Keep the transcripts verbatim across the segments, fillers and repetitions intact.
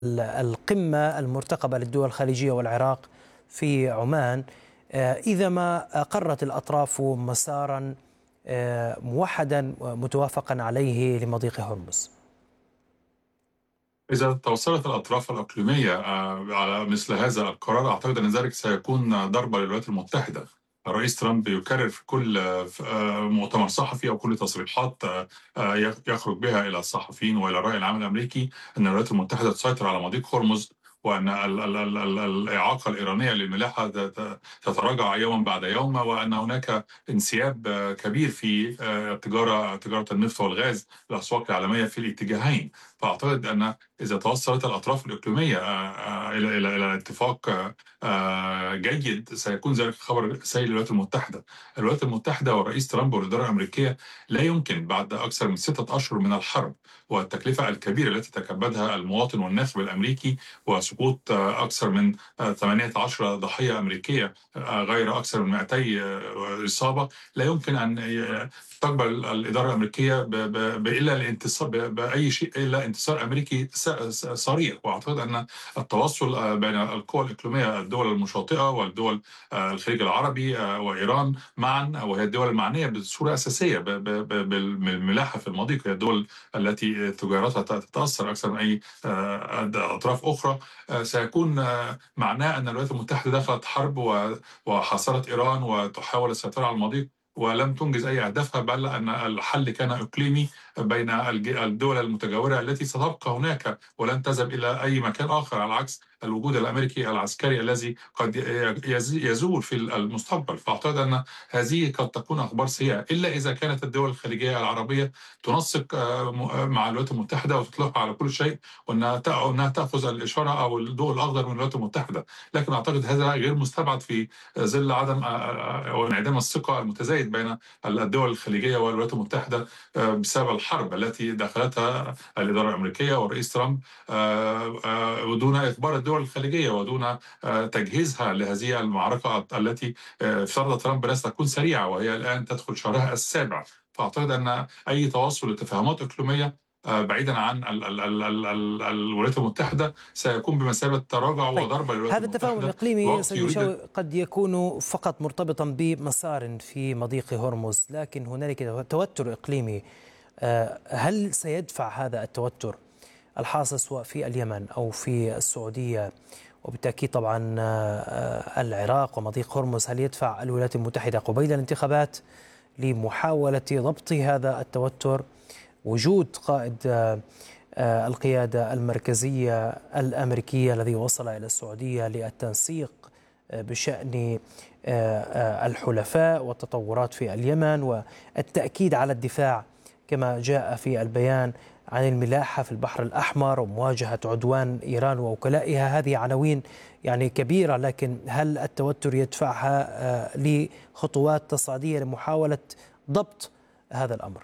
القمة المرتقبة للدول الخليجية والعراق في عمان، إذا ما أقرت الأطراف مسارا موحدا متوافقا عليه لمضيق هرمز؟ إذا توصلت الأطراف الإقليمية آه، على مثل هذا القرار، أعتقد أن ذلك سيكون ضربة للولايات المتحدة. الرئيس ترامب يكرر في كل آه، في، آه، مؤتمر صحفي أو كل تصريحات آه، آه، يخرج بها إلى الصحفيين وإلى الرأي العام الأمريكي أن الولايات المتحدة تسيطر على مضيق هرمز، وأن ال- ال- ال- ال- الإعاقة الإيرانية للملاحة تت- تتراجع يوما بعد يوم، وأن هناك انسياب آه، كبير في آه، تجارة تجارة النفط والغاز الأسواق العالمية في الاتجاهين. فأعتقد أن إذا توصلت الأطراف الإقليمية آه، آه، إلى إلى إلى اتفاق آه، آه، جيد، سيكون ذلك خبر سيء للولايات المتحدة. الولايات المتحدة والرئيس ترامب والإدارة الأمريكية لا يمكن بعد أكثر من ستة أشهر من الحرب والتكلفة الكبيرة التي تكبدها المواطن والناخب الأمريكي، وسقوط آه، أكثر من آه، ثمانية عشر ضحية أمريكية، آه، غير أكثر من مئتي آه، إصابة. لا يمكن أن ي- تقبل الإدارة الأمريكية ب- ب- إلا الانتصار ب- بأي شيء إلا انتصار أمريكي س- س- صريح. وأعتقد أن التواصل آه، بين القوى الإقليمية، الدول المشاطئة والدول آه، الخليج العربي آه، وإيران معا، وهي الدول المعنية بصورة أساسية ب- ب- ب- بالملاحة في المضيق، هي الدول التي تجارتها تتأثر أكثر من أي آه، أطراف أخرى. آه، سيكون آه، معناه أن الولايات المتحدة دخلت حرب و- وحاصرت إيران وتحاول السيطرة على المضيق ولم تنجز أي أهدافها، بل أن الحل كان إقليمي بين الج- الدول المتجاورة التي ستبقى هناك ولن تذهب إلى أي مكان آخر، على عكس الوجود الأمريكي العسكري الذي قد يز- يزول في المستقبل. فأعتقد أن هذه قد تكون أخبار سيئة، إلا إذا كانت الدول الخليجية العربية تنسق آه، م- مع الولايات المتحدة وتطلقها على كل شيء، وأنها تأ- وأنها تأخذ الإشارة أو الضوء الأخضر من الولايات المتحدة. لكن أعتقد هذا غير مستبعد في ظل عدم آه، آه، أو انعدام الثقة المتزايد بين الدول الخليجية والولايات المتحدة آه، بسبب الحرب التي دخلتها الإدارة الأمريكية والرئيس ترامب آه، آه، ودون إخبار الدول الخليجية ودون آه، تجهيزها لهذه المعركة التي آه، افترض ترامب أنها ستكون سريعة، وهي الآن تدخل شهرها السابع. فأعتقد أن أي توصل لتفاهمات إقليمية آه، بعيدا عن ال- ال- ال- ال- ال- الولايات المتحدة سيكون بمثابة تراجع طيب، وضربة للولايات هذا التفاهم المتحدة في الإقليمي وقت سيد يريد. مشاوي قد يكون فقط مرتبطا بمسار في مضيق هرمز، لكن هنالك توتر إقليمي. آه، هل سيدفع هذا التوتر الحاصل سواء في اليمن أو في السعودية، وبالتأكيد طبعا آه، آه، العراق ومضيق هرمز، هل يدفع الولايات المتحدة قبيل الانتخابات لمحاولة ضبط هذا التوتر؟ وجود قائد آه، آه، القيادة المركزية الأمريكية الذي وصل إلى السعودية للتنسيق آه، بشأن آه، آه، الحلفاء والتطورات في اليمن، والتأكيد على الدفاع كما جاء في البيان عن الملاحة في البحر الأحمر ومواجهة عدوان إيران ووكلائها. هذه عناوين يعني كبيرة، لكن هل التوتر يدفعها آه، لخطوات تصاعدية لمحاولة ضبط هذا الأمر؟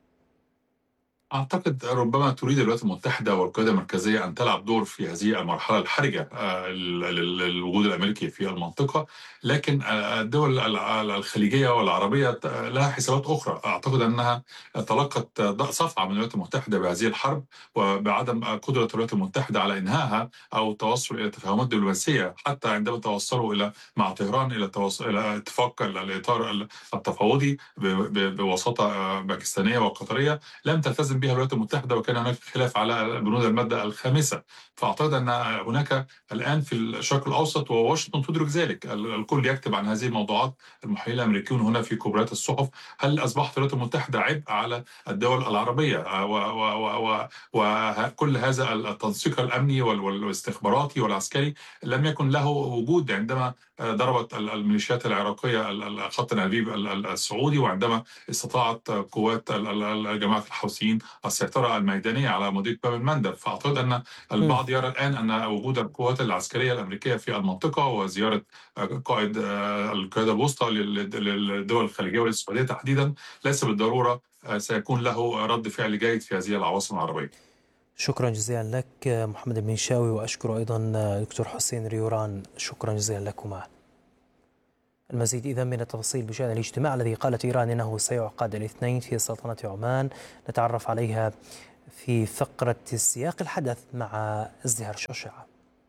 أعتقد ربما تريد الولايات المتحدة والقيادة المركزية أن تلعب دور في هذه المرحلة الحرجة آه، لل- للوجود الأمريكي في المنطقة. لكن آه، الدول الع- الخليجية والعربية ت- لها حسابات أخرى. أعتقد أنها تلقت ض- صفعة من الولايات المتحدة بهذه الحرب، وبعدم قدرة الولايات المتحدة على إنهائها أو التوصل إلى تفاهمات دبلوماسية، حتى عندما توصلوا إلى مع طهران إلى توصل إلى اتفاق ال- الإطار التفاوضي ب- ب- بوساطة آه، باكستانية وقطرية، لم تلتزم بها الولايات المتحدة، وكان هناك خلاف على بنود المادة الخامسة. فأعتقد أن هناك الآن في الشرق الأوسط، وواشنطن تدرك ذلك، ال- الكل يكتب عن هذه الموضوعات، المحللين الأمريكيون هنا في كبريات الصحف. هل أصبحت الولايات المتحدة عبء على الدول العربية آه، و- و- و- وكل هذا التنسيق الأمني وال- والاستخباراتي والعسكري لم يكن له وجود عندما آه، ضربت ال- الميليشيات العراقية ال- ال- خط أنابيب ال- ال- السعودي، وعندما استطاعت قوات ال- ال- ال- جماعة الحوثيين السيطرة الميدانية على مضيق باب المندب. فأعتقد أن مم. البعض يرى الآن أن وجود القوات العسكرية الأمريكية في المنطقة وزيارة قائد آه، القيادة الوسطى لل- للدول الخليجية وللسعودية تحديدا ليس بالضرورة آه، سيكون له رد فعل جيد في هذه العواصم العربية. شكرا جزيلا لك محمد المنشاوي، وأشكر أيضا دكتور حسين ريوران، شكرا جزيلا لكما. المزيد إذن من التفاصيل بشأن الاجتماع الذي قالت إيران إنه سيعقد الاثنين في سلطنة عمان، نتعرف عليها في فقرة سياق الحدث مع ازدهار شوشعة.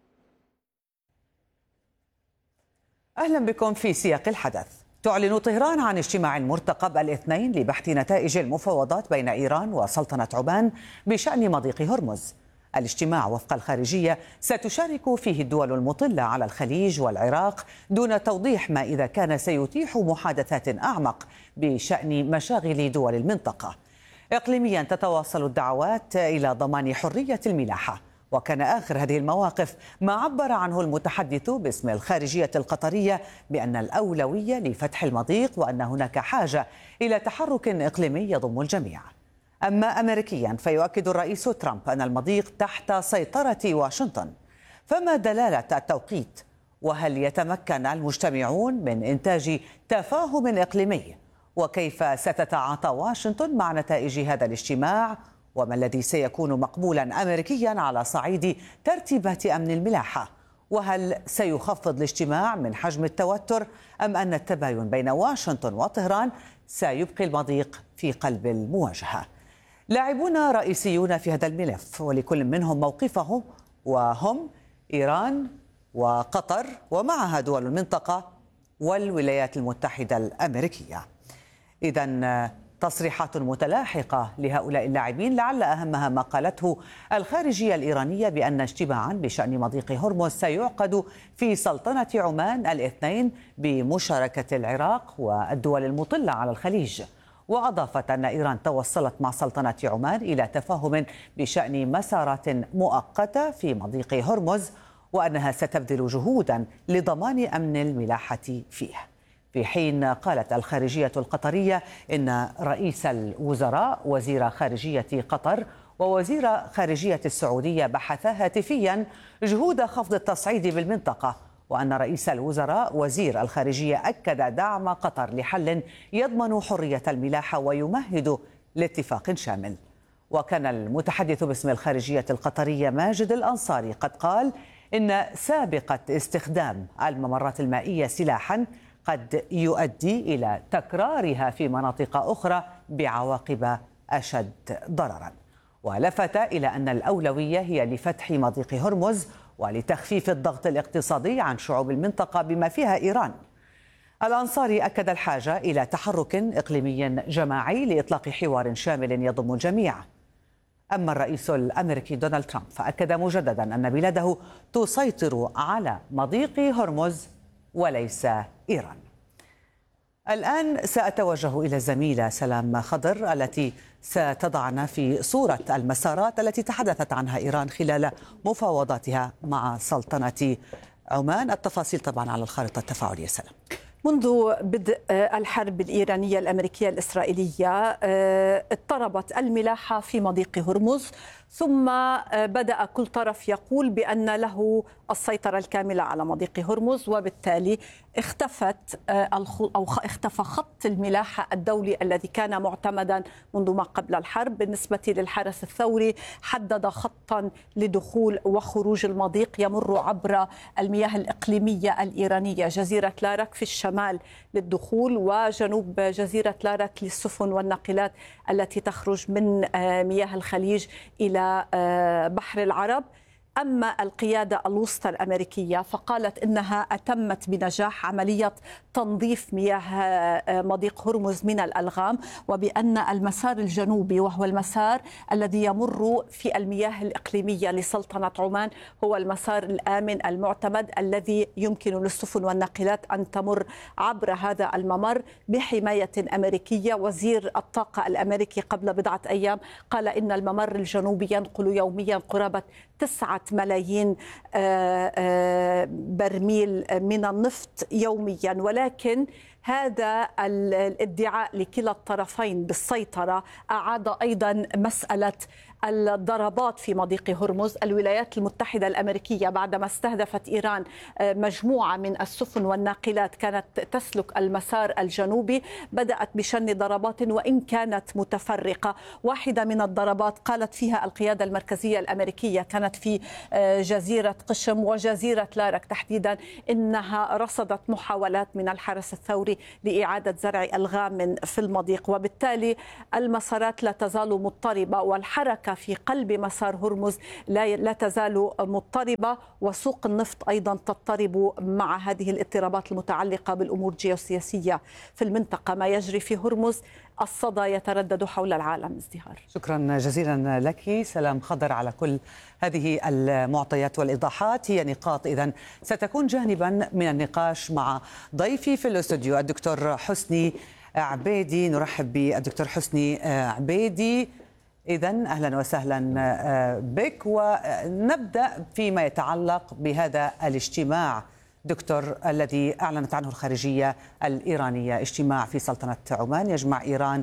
أهلا بكم في سياق الحدث. تعلن طهران عن اجتماع مرتقب الاثنين لبحث نتائج المفاوضات بين إيران وسلطنة عمان بشأن مضيق هرمز. الاجتماع وفق الخارجية ستشارك فيه الدول المطلة على الخليج والعراق دون توضيح ما إذا كان سيتيح محادثات أعمق بشأن مشاغل دول المنطقة. إقليميا تتواصل الدعوات إلى ضمان حرية الملاحة، وكان آخر هذه المواقف ما عبر عنه المتحدث باسم الخارجية القطرية بأن الأولوية لفتح المضيق وأن هناك حاجة إلى تحرك إقليمي يضم الجميع. أما أمريكيا فيؤكد الرئيس ترامب أن المضيق تحت سيطرة واشنطن. فما دلالة التوقيت؟ وهل يتمكن المجتمعون من إنتاج تفاهم إقليمي؟ وكيف ستتعاطى واشنطن مع نتائج هذا الاجتماع؟ وما الذي سيكون مقبولا أمريكيا على صعيد ترتيبات أمن الملاحة؟ وهل سيخفض الاجتماع من حجم التوتر أم أن التباين بين واشنطن وطهران سيبقي المضيق في قلب المواجهة؟ لاعبون رئيسيون في هذا الملف ولكل منهم موقفه، وهم إيران وقطر ومعها دول المنطقة والولايات المتحدة الأمريكية. إذن تصريحات متلاحقة لهؤلاء اللاعبين، لعل أهمها ما قالته الخارجية الإيرانية بأن اجتماعا بشأن مضيق هرمز سيعقد في سلطنة عمان الاثنين بمشاركة العراق والدول المطلة على الخليج. وأضافت أن إيران توصلت مع سلطنة عمان إلى تفاهم بشأن مسارات مؤقتة في مضيق هرمز، وأنها ستبذل جهودا لضمان أمن الملاحة فيه. في حين قالت الخارجية القطرية إن رئيس الوزراء وزير خارجية قطر ووزير خارجية السعودية بحثا هاتفيا جهود خفض التصعيد بالمنطقة، وأن رئيس الوزراء وزير الخارجية أكد دعم قطر لحل يضمن حرية الملاحة ويمهد لاتفاق شامل. وكان المتحدث باسم الخارجية القطرية ماجد الأنصاري قد قال إن سابقة استخدام الممرات المائية سلاحا قد يؤدي إلى تكرارها في مناطق أخرى بعواقب أشد ضررا. ولفت إلى أن الأولوية هي لفتح مضيق هرمز ولتخفيف الضغط الاقتصادي عن شعوب المنطقة بما فيها إيران. الأنصاري أكد الحاجة إلى تحرك إقليمي جماعي لإطلاق حوار شامل يضم الجميع. أما الرئيس الأمريكي دونالد ترامب فأكد مجددا أن بلاده تسيطر على مضيق هرمز وليس إيران. الآن سأتوجه إلى الزميلة سلام خضر التي ستضعنا في صورة المسارات التي تحدثت عنها إيران خلال مفاوضاتها مع سلطنة عمان. التفاصيل طبعا على الخارطة التفاعلية. سلام. منذ بدء الحرب الإيرانية الأمريكية الإسرائيلية اضطربت الملاحة في مضيق هرمز، ثم بدأ كل طرف يقول بأن له السيطرة الكاملة على مضيق هرمز، وبالتالي اختفت أو اختفى خط الملاحة الدولي الذي كان معتمدا منذ ما قبل الحرب. بالنسبة للحرس الثوري حدد خطا لدخول وخروج المضيق يمر عبر المياه الإقليمية الإيرانية، جزيرة لارك في الشمال للدخول وجنوب جزيرة لارك للسفن والناقلات التي تخرج من مياه الخليج إلى بحر العرب. أما القيادة الوسطى الأمريكية فقالت إنها أتمت بنجاح عملية تنظيف مياه مضيق هرمز من الألغام، وبأن المسار الجنوبي وهو المسار الذي يمر في المياه الإقليمية لسلطنة عمان هو المسار الآمن المعتمد الذي يمكن للسفن والناقلات أن تمر عبر هذا الممر بحماية أمريكية. وزير الطاقة الأمريكي قبل بضعة أيام قال إن الممر الجنوبي ينقل يوميا قرابة تسعة ملايين برميل من النفط يوميا، ولكن هذا الادعاء لكلا الطرفين بالسيطرة أعاد أيضا مسألة الضربات في مضيق هرمز. الولايات المتحدة الأمريكية بعدما استهدفت إيران مجموعة من السفن والناقلات كانت تسلك المسار الجنوبي بدأت بشن ضربات وإن كانت متفرقة. واحدة من الضربات قالت فيها القيادة المركزية الأمريكية كانت في جزيرة قشم وجزيرة لارك تحديدا، إنها رصدت محاولات من الحرس الثوري لإعادة زرع ألغام في المضيق، وبالتالي المسارات لا تزال مضطربة والحركة المعركة في قلب مسار هرمز لا لا تزال مضطربة، وسوق النفط أيضا تضطرب مع هذه الاضطرابات المتعلقة بالأمور الجيوسياسية في المنطقة. ما يجري في هرمز الصدى يتردد حول العالم. ازدهار، شكرا جزيلا لك سلام خضر على كل هذه المعطيات والإيضاحات. هي نقاط إذن ستكون جانبا من النقاش مع ضيفي في الاستوديو الدكتور حسني عبيدي. نرحب بالدكتور حسني عبيدي. إذن أهلا وسهلا بك، ونبدأ فيما يتعلق بهذا الاجتماع دكتور الذي أعلنت عنه الخارجية الإيرانية، اجتماع في سلطنة عمان يجمع إيران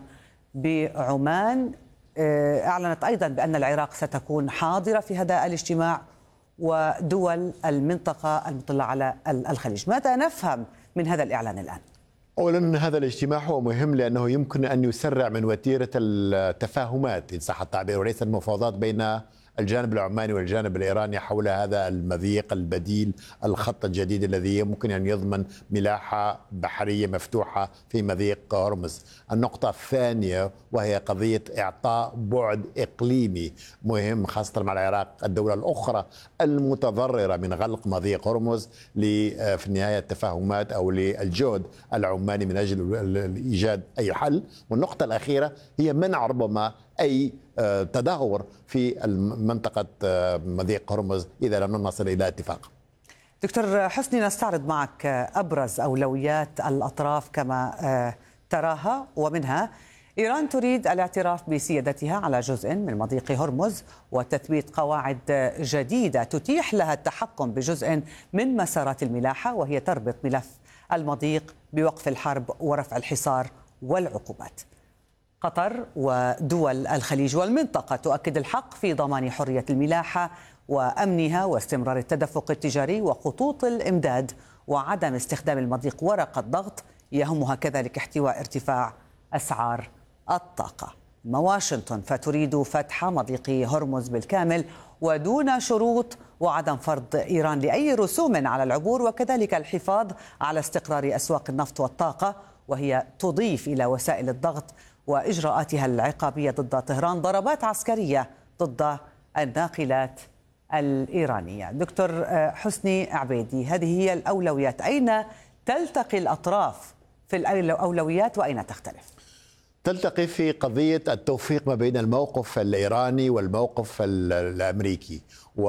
بعمان. أعلنت أيضا بأن العراق ستكون حاضرة في هذا الاجتماع ودول المنطقة المطلة على الخليج. ماذا نفهم من هذا الإعلان الآن؟ أولا هذا الاجتماع هو مهم لأنه يمكن أن يسرع من وتيرة التفاهمات إن صح التعبير، وليس المفاوضات بين الجانب العماني والجانب الإيراني حول هذا المضيق البديل، الخط الجديد الذي يمكن أن يضمن ملاحة بحرية مفتوحة في مضيق هرمز. النقطة الثانية وهي قضية إعطاء بعد إقليمي مهم خاصة مع العراق، الدولة الأخرى المتضررة من غلق مضيق هرمز، في النهاية التفاهمات أو للجهد العماني من أجل إيجاد أي حل. والنقطة الأخيرة هي منع ربما أي تدهور في منطقة مضيق هرمز إذا لم نصل إلى اتفاق. دكتور حسني، نستعرض معك أبرز أولويات الأطراف كما تراها، ومنها إيران تريد الاعتراف بسيادتها على جزء من مضيق هرمز وتثبيت قواعد جديدة تتيح لها التحكم بجزء من مسارات الملاحة، وهي تربط ملف المضيق بوقف الحرب ورفع الحصار والعقوبات. قطر ودول الخليج والمنطقة تؤكد الحق في ضمان حرية الملاحة وأمنها واستمرار التدفق التجاري وخطوط الإمداد وعدم استخدام المضيق ورقة ضغط. يهمها كذلك احتواء ارتفاع أسعار الطاقة. واشنطن فتريد فتح مضيق هرمز بالكامل ودون شروط وعدم فرض إيران لأي رسوم على العبور، وكذلك الحفاظ على استقرار أسواق النفط والطاقة، وهي تضيف إلى وسائل الضغط وإجراءاتها العقابية ضد طهران ضربات عسكرية ضد الناقلات الإيرانية. دكتور حسني عبيدي، هذه هي الأولويات، أين تلتقي الأطراف في الأولويات وأين تختلف؟ تلتقي في قضية التوفيق ما بين الموقف الإيراني والموقف الأمريكي،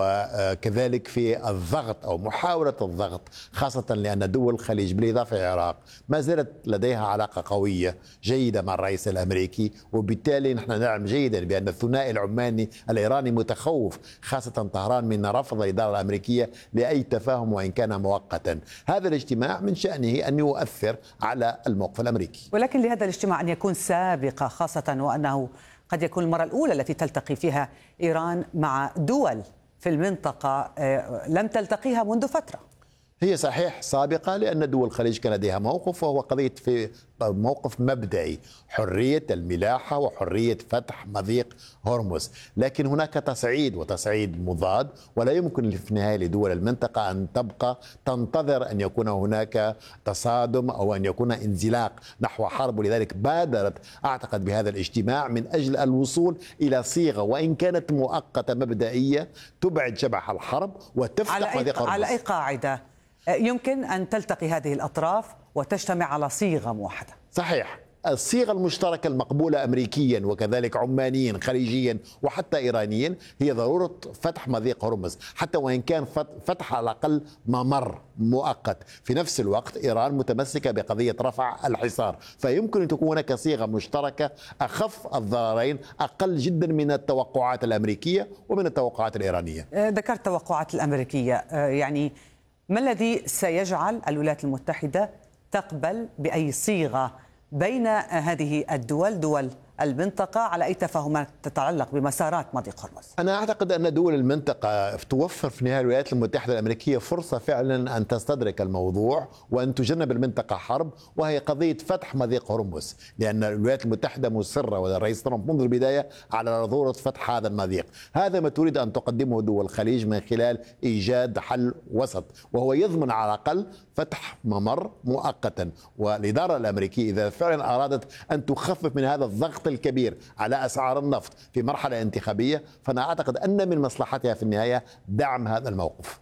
وكذلك في الضغط أو محاولة الضغط، خاصة لأن دول الخليج بالإضافة إلى العراق ما زالت لديها علاقة قوية جيدة مع الرئيس الأمريكي، وبالتالي نحن نعلم جيدا بأن الثنائي العماني الإيراني متخوف خاصة طهران من رفض الإدارة الأمريكية لأي تفاهم وإن كان مؤقتا. هذا الاجتماع من شأنه أن يؤثر على الموقف الأمريكي، ولكن لهذا الاجتماع أن يكون سابقة، خاصة وأنه قد يكون المرة الأولى التي تلتقي فيها إيران مع دول في المنطقة لم تلتقيها منذ فترة. هي صحيح سابقة لأن دول الخليج كان لديها موقف، وهو قضية في موقف مبدئي حرية الملاحة وحرية فتح مضيق هرمز، لكن هناك تصعيد وتصعيد مضاد، ولا يمكن في النهاية لدول المنطقة أن تبقى تنتظر أن يكون هناك تصادم أو أن يكون انزلاق نحو حرب. ولذلك بادرت أعتقد بهذا الاجتماع من أجل الوصول إلى صيغة وإن كانت مؤقتة مبدئية تبعد شبح الحرب وتفتح مضيق هرمز. على أي قاعدة يمكن أن تلتقي هذه الأطراف وتجتمع على صيغة موحدة؟ صحيح، الصيغة المشتركة المقبولة أمريكيا وكذلك عمانيا خليجيا وحتى إيرانيا هي ضرورة فتح مضيق هرمز، حتى وإن كان فتح على الأقل ممر مؤقت. في نفس الوقت إيران متمسكة بقضية رفع الحصار، فيمكن أن تكون هناك صيغة مشتركة أخف الضررين، أقل جدا من التوقعات الأمريكية ومن التوقعات الإيرانية. ذكرت التوقعات الأمريكية، يعني ما الذي سيجعل الولايات المتحدة تقبل بأي صيغة بين هذه الدول دول المنطقة على أي تفاهمات تتعلق بمسارات مضيق هرمز؟ أنا أعتقد أن دول المنطقة توفر في النهاية الولايات المتحدة الأمريكية فرصة فعلا أن تستدرك الموضوع وأن تجنب المنطقة حرب، وهي قضية فتح مضيق هرمز، لأن الولايات المتحدة مصرة والرئيس ترامب منذ البداية على ضرورة فتح هذا المضيق. هذا ما تريد أن تقدمه دول الخليج من خلال إيجاد حل وسط، وهو يضمن على الأقل فتح ممر مؤقتا. والإدارة الأمريكية إذا فعلا أرادت أن تخفف من هذا الضغط الضغط الكبير على أسعار النفط في مرحلة انتخابية، فأنا أعتقد أن من مصلحتها في النهاية دعم هذا الموقف.